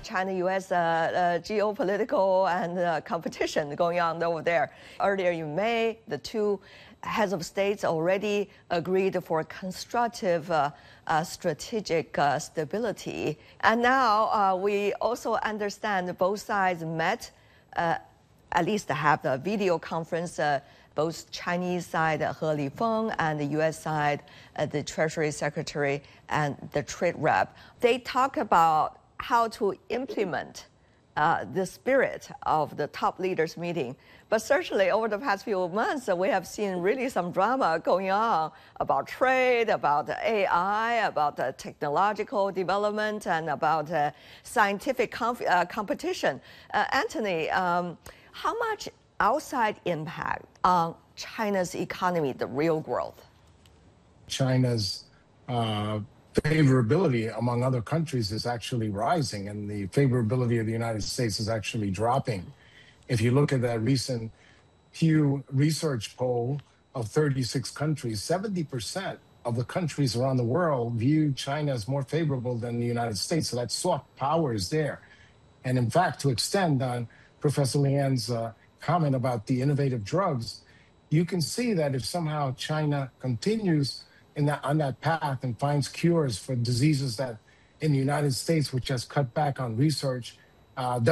China-U.S. Geopolitical and competition going on over there. Earlier in May, the two heads of states already agreed for constructive strategic stability. And now we also understand both sides met, at least have a video conference, both Chinese side, He Lifeng, and the U.S. side, the Treasury Secretary and the trade rep. They talk about how to implement the spirit of the top leaders meeting. But certainly over the past few months, we have seen really some drama going on about trade, about AI, about technological development, and about scientific competition. Anthony, how much outside impact on China's economy, the real growth? China's favorability among other countries is actually rising, and the favorability of the United States is actually dropping. If you look at that recent Pew Research poll of 36 countries, 70% of the countries around the world view China as more favorable than the United States. So that soft power is there. And in fact, to extend on Professor Lian's comment about the innovative drugs, you can see that if somehow China continues on that path and finds cures for diseases that in the United States, which has cut back on research,